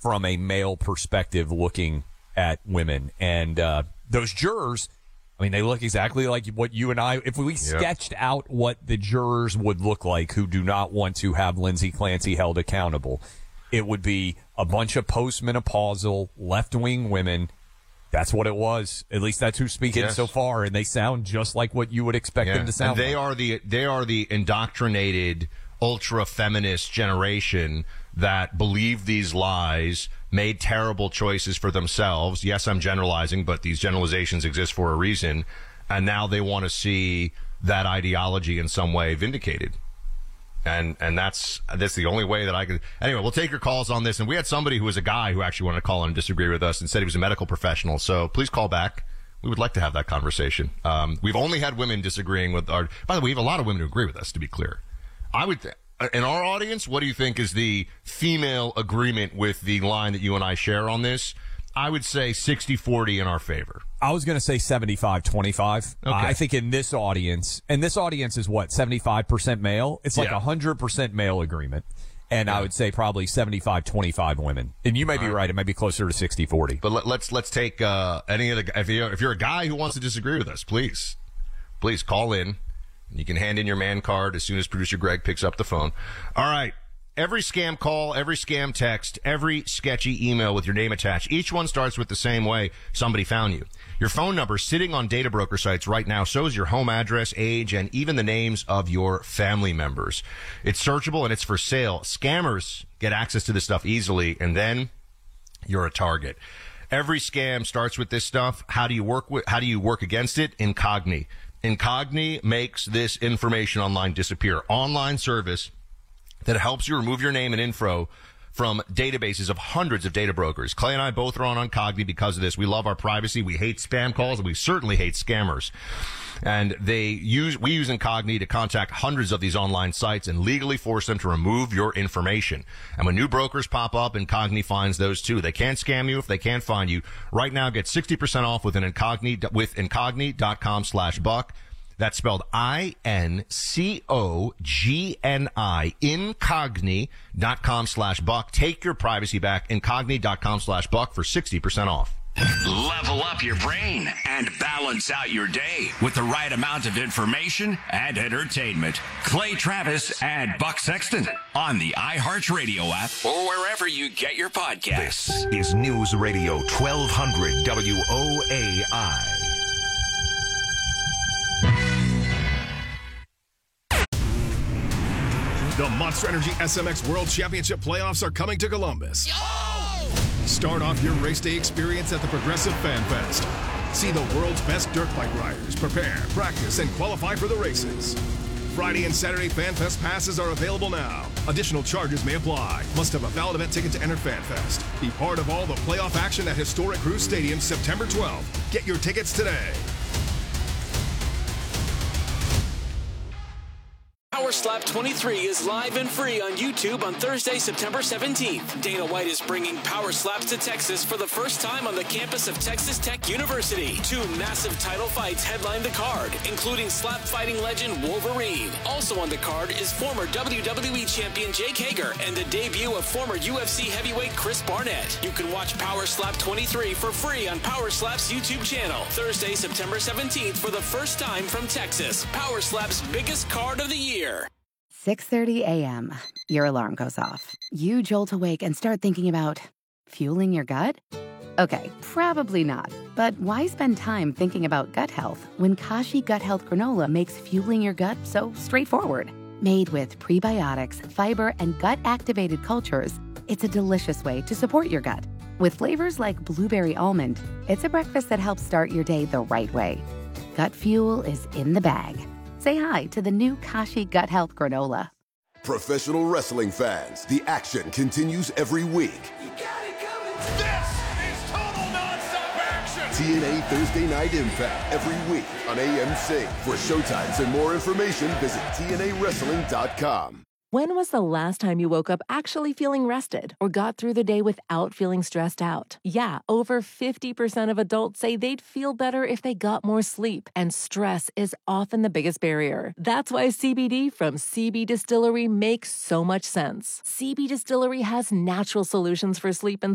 from a male perspective looking at women. And those jurors, I mean, they look exactly like what you and I, if we sketched out what the jurors would look like who do not want to have Lindsay Clancy held accountable, it would be a bunch of postmenopausal left-wing women. That's what it was. At least that's who's speaking so far, and they sound just like what you would expect them to sound. And they are the indoctrinated ultra-feminist generation that believed these lies, made terrible choices for themselves. Yes, I'm generalizing, but these generalizations exist for a reason, and now they want to see that ideology in some way vindicated. And that's the only way that I can. Anyway, we'll take your calls on this. And we had somebody who was a guy who actually wanted to call in and disagree with us and said he was a medical professional. So please call back. We would like to have that conversation. We've only had women disagreeing with our. By the way, we have a lot of women who agree with us, to be clear. I would. In our audience, what do you think is the female agreement with the line that you and I share on this? I would say 60-40 in our favor. I was going to say 75-25. Okay. I think in this audience, and this audience is what, 75% male? It's like 100% male agreement. And I would say probably 75-25 women. And you may be right. It might be closer to 60-40. But let's take any of the. If you're a guy who wants to disagree with us, please call in. You can hand in your man card as soon as producer Greg picks up the phone. All right. Every scam call, every scam text, every sketchy email with your name attached, each one starts with the same way somebody found you. Your phone number sitting on data broker sites right now shows your home address, age, and even the names of your family members. It's searchable and it's for sale. Scammers get access to this stuff easily, and then you're a target. Every scam starts with this stuff. How do you work against it? Incogni. Incogni makes this information online disappear. Online service that helps you remove your name and info from databases of hundreds of data brokers. Clay and I both are on Incogni because of this. We love our privacy. We hate spam calls, and we certainly hate scammers. And we use Incogni to contact hundreds of these online sites and legally force them to remove your information. And when new brokers pop up, Incogni finds those too. They can't scam you if they can't find you. Right now, get 60% off with Incogni.com/Buck. That's spelled Incogni, Incogni.com/Buck. Take your privacy back, Incogni.com/Buck for 60% off. Level up your brain and balance out your day with the right amount of information and entertainment. Clay Travis and Buck Sexton on the iHeartRadio app or wherever you get your podcasts. This is News Radio 1200 WOAI. The Monster Energy SMX World Championship playoffs are coming to Columbus. Start off your race day experience at the Progressive Fan Fest. See the world's best dirt bike riders prepare, practice, and qualify for the races. Friday and Saturday Fan Fest passes are available now. Additional charges may apply. Must have a valid event ticket to enter Fan Fest. Be part of all the playoff action at historic Cruise Stadium September 12th. Get your tickets today. Power Slap 23 is live and free on YouTube on Thursday, September 17th. Dana White is bringing Power Slaps to Texas for the first time on the campus of Texas Tech University. 2 massive title fights headline the card, including slap fighting legend Wolverine. Also on the card is former WWE champion Jake Hager and the debut of former UFC heavyweight Chris Barnett. You can watch Power Slap 23 for free on Power Slap's YouTube channel. Thursday, September 17th for the first time from Texas. Power Slap's biggest card of the year. 6:30 a.m. Your alarm goes off. You jolt awake and start thinking about fueling your gut? Okay, probably not. But why spend time thinking about gut health when Kashi Gut Health Granola makes fueling your gut so straightforward? Made with prebiotics, fiber, and gut-activated cultures, it's a delicious way to support your gut. With flavors like blueberry almond, it's a breakfast that helps start your day the right way. Gut fuel is in the bag. Say hi to the new Kashi Gut Health Granola. Professional wrestling fans, the action continues every week. You got it coming. This is total nonstop action. TNA Thursday Night Impact every week on AMC. For showtimes and more information, visit TNAWrestling.com. When was the last time you woke up actually feeling rested or got through the day without feeling stressed out? Yeah, over 50% of adults say they'd feel better if they got more sleep, and stress is often the biggest barrier. That's why CBD from CB Distillery makes so much sense. CB Distillery has natural solutions for sleep and